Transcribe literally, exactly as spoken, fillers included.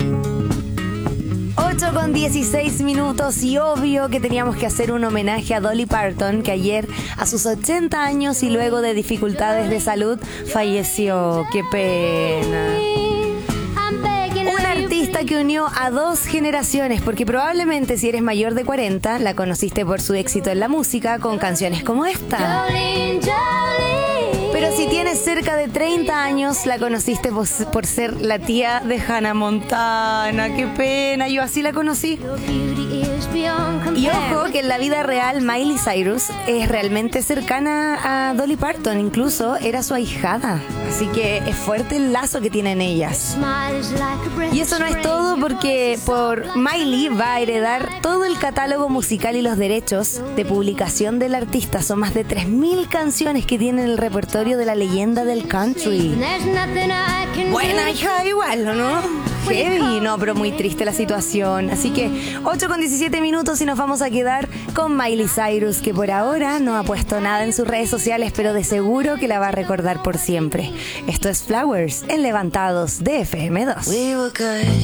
ocho con dieciséis minutos y obvio que teníamos que hacer un homenaje a Dolly Parton, que ayer a sus ochenta años y luego de dificultades de salud falleció. ¡Qué pena! Una artista que unió a dos generaciones, porque probablemente si eres mayor de cuarenta la conociste por su éxito en la música con canciones como esta. Pero si tienes cerca de treinta años, la conociste por, por ser la tía de Hannah Montana. ¡Qué pena! Yo así la conocí. Y ojo que en la vida real Miley Cyrus es realmente cercana a Dolly Parton. Incluso era su ahijada. Así que es fuerte el lazo que tienen ellas. Y eso no es todo, porque por Miley va a heredar todo el catálogo musical y los derechos de publicación del artista. Son más de tres mil canciones que tiene en el repertorio de la leyenda del country. Buena hija igual, ¿no? Heavy, no, pero muy triste la situación. Así que ocho con diecisiete minutos y nos vamos a quedar con Miley Cyrus, que por ahora no ha puesto nada en sus redes sociales, pero de seguro que la va a recordar por siempre. Esto es Flowers en Levantados de F M dos. We were good.